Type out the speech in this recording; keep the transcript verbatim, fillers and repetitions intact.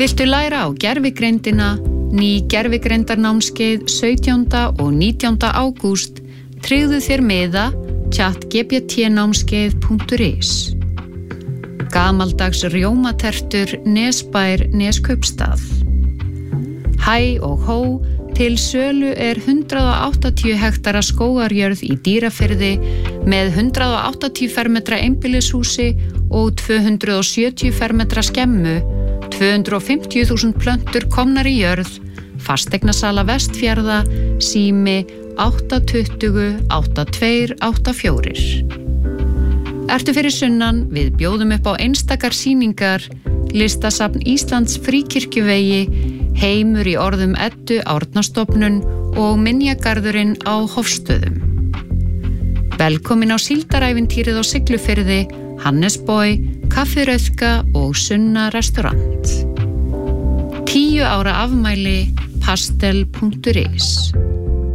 Viltu læra á gervigreindina? Ný gervigreindarnámskeið sautjánda og nítjánda ágúst tryggðu þér miða chatgpt-námskeið punktur is. Gamaldags rjómatertur Nesbær Neskaupstað. Hæ og hó, til sölu er hundrað áttatíu hektara skógarjörð í Dýrafirði með hundrað áttatíu fermetra einbýlishúsi og tvö hundruð sjötíu fermetra skemmu, tvö hundruð fimmtíu þúsund plöntur komnar í jörð, fasteignasala Vestfjarða, sími átta tuttugu átta tveir átta fjögur. Ertu fyrir sunnan, við bjóðum upp á einstakar sýningar, Listasafn Íslands Fríkirkjuvegi, Heimur í orðum Eddu Árnastofnun og Minjagarðurinn á Hofstöðum. Velkomin á síldarævintýrið á Siglufirði, Hannesboj, Kaffirauðka og Sunna restaurant. Tíu ára afmæli pastel punktur is.